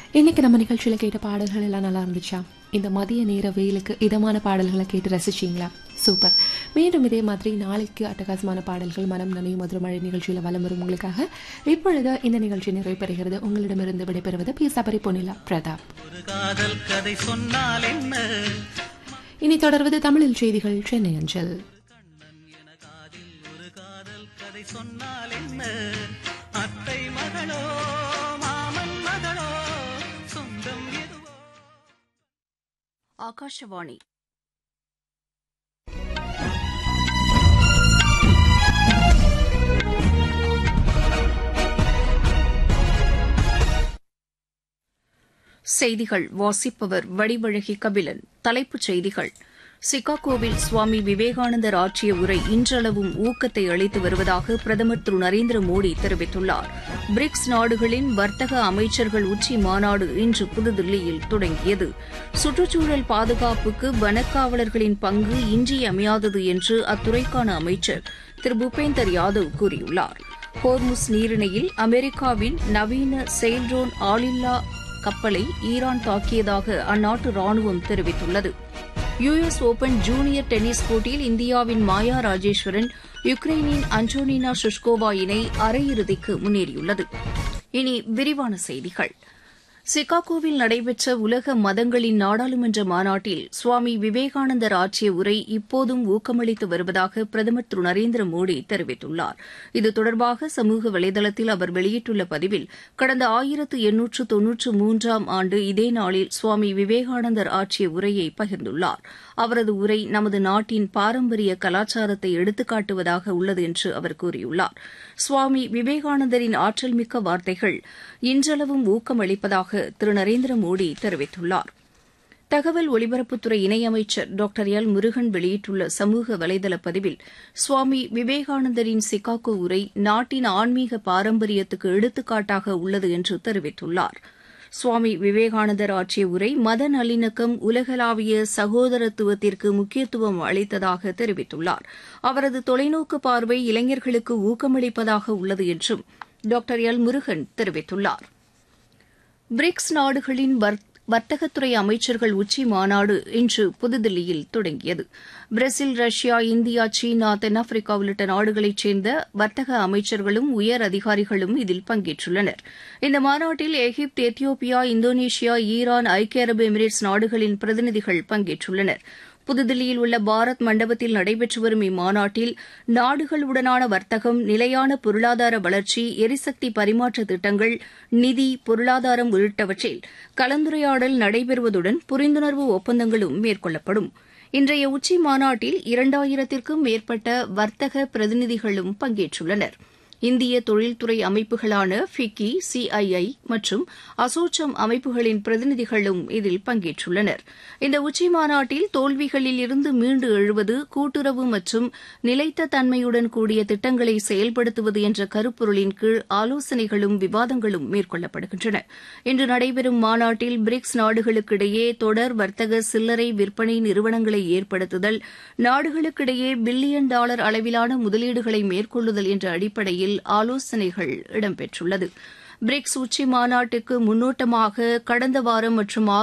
இன்னைக்கு நம்ம நிகழ்ச்சியில கேட்ட பாடல்கள் எல்லாம் நல்லா இருந்துச்சா? இந்த மதிய நேர வெயிலுக்கு இதமான பாடல்களை கேட்டு ரசிச்சிங்களா? சூப்பர். மீண்டும் இதே மாதிரி நாளைக்கு அட்டகாசமான பாடல்கள் மனம் நனையும் மதுரை மழை நிகழ்ச்சியில் வலம் வரும் உங்களுக்காக. இப்பொழுது இந்த நிகழ்ச்சி நிறைவு பெறுகிறது. உங்களிடமிருந்து விடைபெறுவது பி. பொன்னிலா பிரதாப். இனி தொடர்வது தமிழில் செய்திகள் சென்னை அஞ்சல். ஆகாஷவாணி. செய்திகள் வாசிப்பவர் வடிவழகி கபிலன். தலைப்புச் செய்திகள்: சிகாகோவில் சுவாமி விவேகானந்தர் ஆற்றிய உரை இன்றளவும் ஊக்கத்தை அளித்து வருவதாக பிரதமர் திரு நரேந்திர மோடி தெரிவித்துள்ளார். பிரிக்ஸ் நாடுகளின் வர்த்தக அமைச்சர்கள் உச்சி மாநாடு இன்று புதுதில்லியில் தொடங்கியது. சுற்றுச்சூழல் பாதுகாப்புக்கு வனக்காவலர்களின் பங்கு இன்றியமையாதது என்று அத்துறைக்கான அமைச்சர் திரு பூபேந்தர் யாதவ் கூறியுள்ளார். ஹோர்முஸ் நீரிணையில் அமெரிக்காவின் நவீன செயில்ட்ரோன் ஆளில்லா கப்பலை ஈரான் தாக்கியதாக அந்நாட்டு ராணுவம் தெரிவித்துள்ளது. யுஎஸ் ஓபன் ஜூனியர் டென்னிஸ் போட்டியில் இந்தியாவின் மாயா ராஜேஸ்வரன் யுக்ரைனின் அன்டோனினா ஷுஷ்கோவா இணை அரையிறுதிக்கு முன்னேறியுள்ளது. இனி விரிவான செய்திகள். சிகாகோவில் நடைபெற்ற உலக மதங்களின் நாடாளுமன்ற மாநாட்டில் சுவாமி விவேகானந்தர் ஆற்றிய உரை இப்போதும் ஊக்கமளித்து வருவதாக பிரதமர் திரு நரேந்திர மோடி தெரிவித்துள்ளார். இது தொடர்பாக சமூக வலைதளத்தில் அவர் வெளியிட்டுள்ள பதிவில், கடந்த 1893ஆம் ஆண்டு இதே நாளில் சுவாமி விவேகானந்தர் ஆற்றிய உரையை பகிர்ந்துள்ளார். அவரது உரை நமது நாட்டின் பாரம்பரிய கலாச்சாரத்தை எடுத்துக்காட்டுவதாக உள்ளது என்று அவர் கூறியுள்ளார். சுவாமி விவேகானந்தரின் ஆற்றல்மிக்க வார்த்தைகள் இன்றளவும் ஊக்கமளிப்பதாக திரு நரேந்திர மோடி தெரிவித்துள்ளார். தகவல் ஒலிபரப்புத்துறை இணையமைச்சர் டாக்டர் எல் முருகன் வெளியிட்டுள்ள சமூக வலைதள பதிவில், சுவாமி விவேகானந்தரின் சிகாகோ உரை நாட்டின் ஆன்மீக பாரம்பரியத்துக்கு எடுத்துக்காட்டாக உள்ளது என்று தெரிவித்துள்ளார். சுவாமி விவேகானந்தர் ஆற்றிய உரை மத நல்லிணக்கம், உலகளாவிய சகோதரத்துவத்திற்கு முக்கியத்துவம் அளித்ததாக தெரிவித்துள்ளார். அவரது தொலைநோக்கு பார்வை இளைஞர்களுக்கு ஊக்கமளிப்பதாக உள்ளது என்றும் டாக்டர் எல் முருகன் தெரிவித்துள்ளார். பிரிக்ஸ் நாடுகளின் வர்த்தகத்துறை அமைச்சர்கள் உச்சி மாநாடு இன்று புதுதில்லியில் தொடங்கியது. பிரேசில், ரஷ்யா, இந்தியா, சீனா, தென்னாப்பிரிக்கா உள்ளிட்ட நாடுகளைச் சேர்ந்த வர்த்தக அமைச்சர்களும் உயர் அதிகாரிகளும் இதில் பங்கேற்றுள்ளனர். இந்த மாநாட்டில் எகிப்து, எத்தியோப்பியா, இந்தோனேஷியா, ஈரான், ஐக்கிய அரபு எமிரேட்ஸ் நாடுகளின் பிரதிநிதிகள் பங்கேற்றுள்ளனர். புதுதில்லியில் உள்ள பாரத் மண்டபத்தில் நடைபெற்று வரும் இம்மாநாட்டில் நாடுகளுடனான வர்த்தகம், நிலையான பொருளாதார வளர்ச்சி, எரிசக்தி பரிமாற்ற திட்டங்கள், நிதி, பொருளாதாரம் உள்ளிட்டவற்றில் கலந்துரையாடல் நடைபெறுவதுடன் புரிந்துணர்வு ஒப்பந்தங்களும் மேற்கொள்ளப்படும். இன்றைய உச்சி மாநாட்டில் 2000த்திற்கும் மேற்பட்ட வர்த்தக பிரதிநிதிகளும் பங்கேற்றுள்ளனர். இந்திய தொழில்துறை அமைப்புகளான ஃபிக்கி, சிஐஐ மற்றும் அசோச்சம் அமைப்புகளின் பிரதிநிதிகளும் இதில் பங்கேற்றுள்ளனர். இந்த உச்சி மாநாட்டில் தோல்விகளில் இருந்து மீண்டு எழுவது, கூட்டுறவு மற்றும் நிலைத்த தன்மையுடன் கூடிய திட்டங்களை செயல்படுத்துவது என்ற கருப்பொருளின் கீழ் ஆலோசனைகளும் விவாதங்களும் மேற்கொள்ளப்படுகின்றன. இன்று நடைபெறும் மாநாட்டில் பிரிக்ஸ் நாடுகளுக்கிடையே தொடர் வர்த்தக சில்லறை விற்பனை நிறுவனங்களை ஏற்படுத்துதல், நாடுகளுக்கிடையே $1 பில்லியன் அளவிலான முதலீடுகளை மேற்கொள்ளுதல் என்ற அடிப்படையில் ஆலோசனைகள் இடம்பெற்றுள்ளது. பிரிக்ஸ் உச்சி மாநாட்டுக்கு முன்னோட்டமாக கடந்த வாரம் மற்றும்